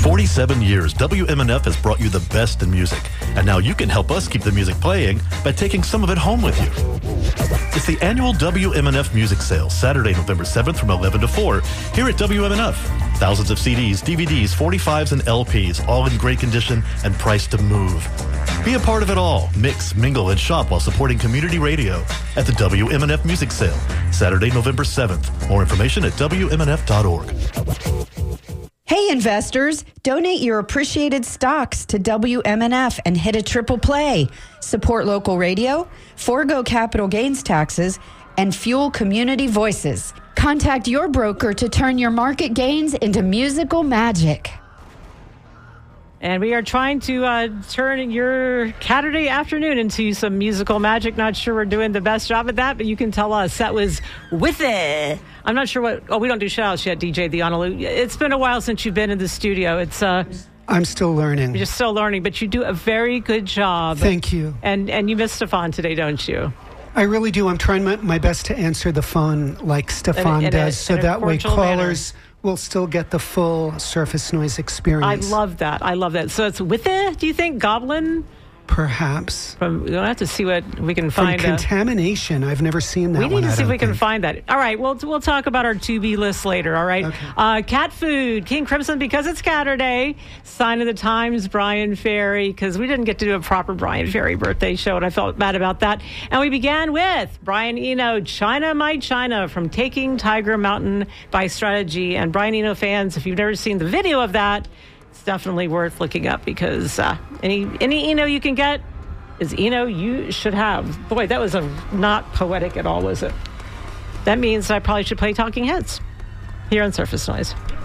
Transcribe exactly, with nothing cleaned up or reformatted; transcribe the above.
forty-seven years, W M N F has brought you the best in music. And now you can help us keep the music playing by taking some of it home with you. It's the annual W M N F Music Sale, Saturday, November seventh from eleven to four, here at W M N F. Thousands of C Ds, D V Ds, forty-fives, and L Ps, all in great condition and priced to move. Be a part of it all. Mix, mingle, and shop while supporting community radio at the W M N F Music Sale, Saturday, November seventh. More information at W M N F dot org. Hey investors, donate your appreciated stocks to W M N F and hit a triple play. Support local radio, forego capital gains taxes, and fuel community voices. Contact your broker to turn your market gains into musical magic. And we are trying to uh, turn your Saturday afternoon into some musical magic. Not sure we're doing the best job at that, but you can tell us. That was With It. I'm not sure what... Oh, we don't do shout-outs yet, D J The Honolulu. It's been a while since you've been in the studio. It's... Uh, I'm still learning. You're still learning, but you do a very good job. Thank you. And and you miss Stefan today, don't you? I really do. I'm trying my, my best to answer the phone like Stefan in a, does, a, so that way callers... manner. We'll still get the full surface noise experience. I love that. I love that. So it's With It, do you think? Goblin? Perhaps. From, we'll have to see what we can From find. Contamination. I've never seen that We need one, to I see if don't we can think. find that. All right, we'll, we'll talk about our to-be list later, all right? Okay. Uh, cat food, King Crimson, because it's Saturday. Sign of the Times, Brian Ferry, because we didn't get to do a proper Brian Ferry birthday show, and I felt bad about that. And we began with Brian Eno, China My China, from Taking Tiger Mountain by Strategy. And Brian Eno fans, if you've never seen the video of that, it's definitely worth looking up, because uh, any any Eno you can get is Eno you should have. Boy, that was a not poetic at all, was it? That means I probably should play Talking Heads here on Surface Noise.